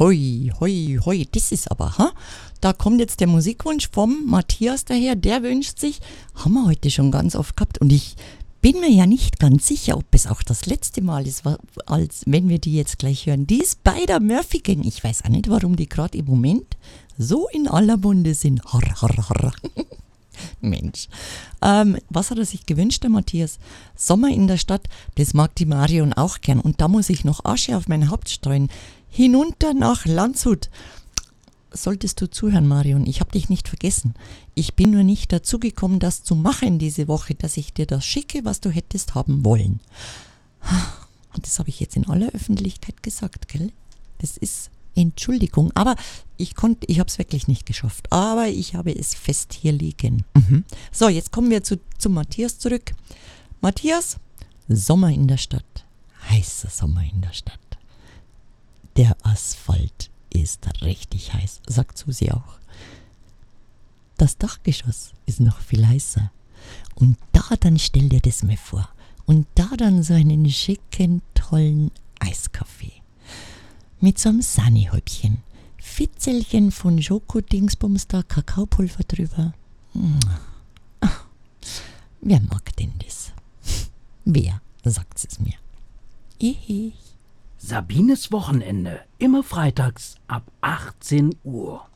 Hoi, hoi, hoi, das ist aber, ha? Da kommt jetzt der Musikwunsch vom Matthias daher, der wünscht sich, haben wir heute schon ganz oft gehabt und ich bin mir ja nicht ganz sicher, ob es auch das letzte Mal ist, als wenn wir die jetzt gleich hören. Die Spider-Murphy Gang. Ich weiß auch nicht, warum die gerade im Moment so in aller Munde sind. Harr, harr, harr. Mensch. Was hat er sich gewünscht, der Matthias? Sommer in der Stadt, das mag die Marion auch gern. Und da muss ich noch Asche auf mein Haupt streuen. Hinunter nach Landshut. Solltest du zuhören, Marion, ich habe dich nicht vergessen. Ich bin nur nicht dazu gekommen, das zu machen diese Woche, dass ich dir das schicke, was du hättest haben wollen. Und das habe ich jetzt in aller Öffentlichkeit gesagt, gell? Das ist Entschuldigung, aber ich habe es wirklich nicht geschafft. Aber ich habe es fest hier liegen. So, jetzt kommen wir zu Matthias zurück. Matthias, Sommer in der Stadt. Heißer Sommer in der Stadt. Der Asphalt ist richtig heiß, sagt Susi auch. Das Dachgeschoss ist noch viel heißer. Und da dann stell dir das mal vor. Und da dann so einen schicken, tollen Eiskaffee. Mit so einem Sani-Häubchen. Fitzelchen von Schoko-Dingsbums da, Kakaopulver drüber. Wer mag denn das? Wer, sagt es mir. Ich. Sabines Wochenende, immer freitags ab 18 Uhr.